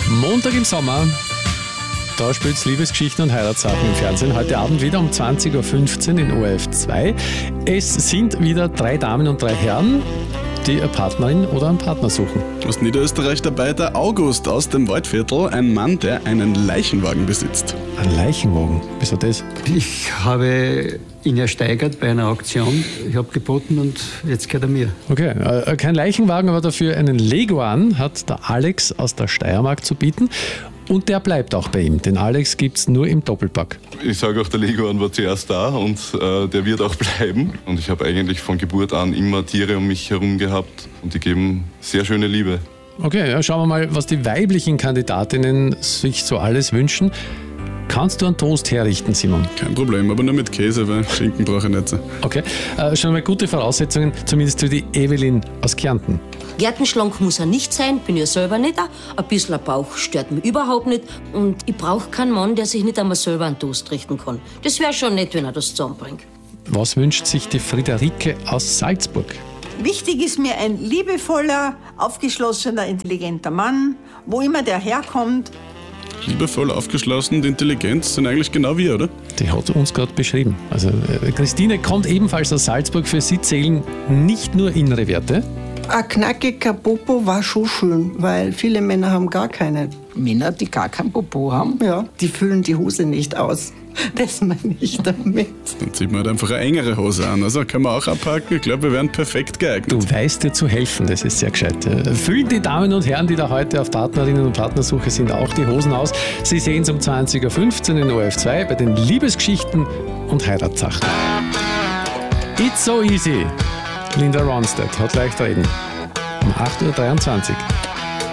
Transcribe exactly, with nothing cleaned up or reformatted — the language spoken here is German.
Montag im Sommer, da spielt es Liebesgeschichten und Heiratssachen im Fernsehen. Heute Abend wieder um zwanzig Uhr fünfzehn in O R F zwei. Es sind wieder drei Damen und drei Herren, die eine Partnerin oder einen Partner suchen. Aus Niederösterreich dabei der August aus dem Waldviertel, ein Mann, der einen Leichenwagen besitzt. Ein Leichenwagen? Wieso das? Ich habe ihn ersteigert bei einer Auktion. Ich habe geboten und jetzt gehört er mir. Okay, äh, kein Leichenwagen, aber dafür einen Leguan hat der Alex aus der Steiermark zu bieten. Und der bleibt auch bei ihm. Den Alex gibt es nur im Doppelpack. Ich sage auch, der Leguan war zuerst da und äh, der wird auch bleiben. Und ich habe eigentlich von Geburt an immer Tiere um mich herum gehabt und die geben sehr schöne Liebe. Okay, ja, schauen wir mal, was die weiblichen Kandidatinnen sich so alles wünschen. Kannst du einen Toast herrichten, Simon? Kein Problem, aber nur mit Käse, weil Schinken brauche ich nicht so. Okay, äh, schon mal gute Voraussetzungen, zumindest für die Evelyn aus Kärnten. Gärtenschlank muss er nicht sein, bin ich selber nicht. Ein bisschen ein Bauch stört mich überhaupt nicht. Und ich brauche keinen Mann, der sich nicht einmal selber einen Toast richten kann. Das wäre schon nett, wenn er das zusammenbringt. Was wünscht sich die Friederike aus Salzburg? Wichtig ist mir ein liebevoller, aufgeschlossener, intelligenter Mann, wo immer der herkommt. Liebevoll, aufgeschlossen und intelligent sind eigentlich genau wir, oder? Die hat uns gerade beschrieben. Also äh, Christine kommt ebenfalls aus Salzburg. Für sie zählen nicht nur innere Werte. Ein knackiger Popo war schon schön, weil viele Männer haben gar keinen. Männer, die gar kein Popo haben? Ja, die füllen die Hose nicht aus. Das meine ich damit. Dann zieht man halt einfach eine engere Hose an. Also können wir auch abhaken. Ich glaube, wir wären perfekt geeignet. Du weißt dir zu helfen, das ist sehr gescheit. Füllen die Damen und Herren, die da heute auf Partnerinnen und Partnersuche sind, auch die Hosen aus. Sie sehen es um zwanzig Uhr fünfzehn in O R F zwei bei den Liebesgeschichten und Heiratssachen. It's so easy. Linda Ronstadt hat leicht reden. Um acht Uhr dreiundzwanzig.